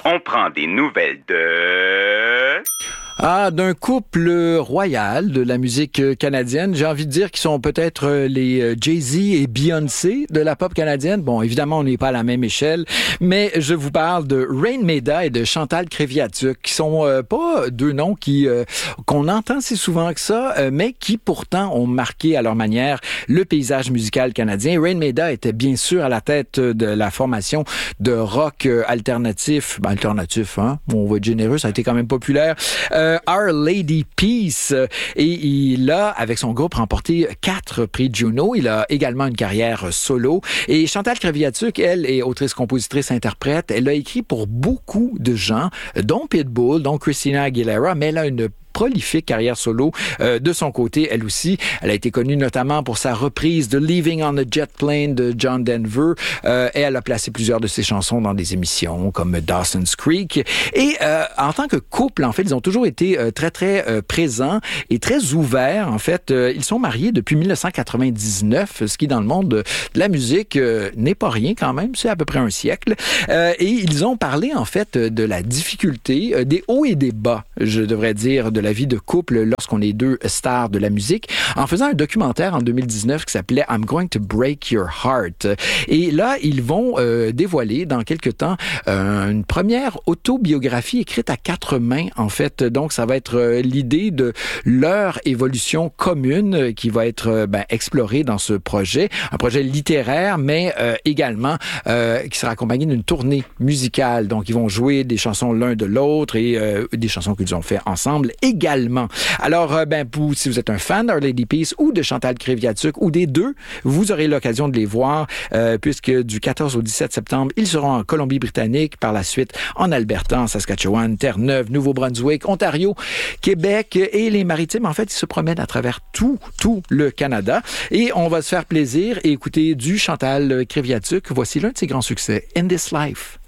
On prend des nouvelles de... d'un couple royal de la musique canadienne. J'ai envie de dire qu'ils sont peut-être les Jay-Z et Beyoncé de la pop canadienne. Bon, évidemment, on n'est pas à la même échelle, mais je vous parle de Rain Maida et de Chantal Kreviazuk, qui sont pas deux noms qu'on entend si souvent que ça, mais qui pourtant ont marqué à leur manière le paysage musical canadien. Rain Maida était bien sûr à la tête de la formation de rock alternatif. Alternatif, hein? On va être généreux, ça a été quand même populaire. Our Lady Peace. Et il a, avec son groupe, remporté 4 prix Juno. Il a également une carrière solo. Et Chantal Kreviazuk, elle est autrice, compositrice, interprète. Elle a écrit pour beaucoup de gens, dont Pitbull, dont Christina Aguilera, mais elle a une prolifique carrière solo de son côté, elle aussi. Elle a été connue notamment pour sa reprise de Leaving on a Jet Plane de John Denver et elle a placé plusieurs de ses chansons dans des émissions comme Dawson's Creek. Et en tant que couple, en fait, ils ont toujours été très, très présents et très ouverts. En fait, ils sont mariés depuis 1999, ce qui, dans le monde de la musique, n'est pas rien quand même. C'est à peu près un siècle. Et ils ont parlé, en fait, de la difficulté, des hauts et des bas, je devrais dire, de la vie de couple lorsqu'on est deux stars de la musique, en faisant un documentaire en 2019 qui s'appelait I'm Going to Break Your Heart. Et là, ils vont dévoiler dans quelques temps une première autobiographie écrite à 4 mains, en fait. Donc, ça va être l'idée de leur évolution commune qui va être explorée dans ce projet. Un projet littéraire, mais également qui sera accompagné d'une tournée musicale. Donc, ils vont jouer des chansons l'un de l'autre et des chansons qu'ils ont fait ensemble également. Alors, si vous êtes un fan d'Our Lady Peace ou de Chantal Kreviazuk ou des deux, vous aurez l'occasion de les voir puisque du 14 au 17 septembre, ils seront en Colombie-Britannique, par la suite en Alberta, en Saskatchewan, Terre-Neuve, Nouveau-Brunswick, Ontario, Québec et les Maritimes. En fait, ils se promènent à travers tout le Canada et on va se faire plaisir et écouter du Chantal Kreviazuk. Voici l'un de ses grands succès, In This Life.